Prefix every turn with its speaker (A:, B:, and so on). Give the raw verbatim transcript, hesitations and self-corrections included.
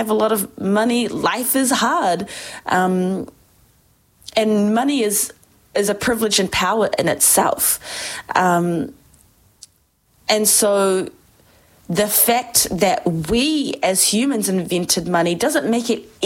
A: have a lot of money, life is hard. Um, and money is is a privilege and power in itself. Um, and so the fact that we as humans invented money doesn't make it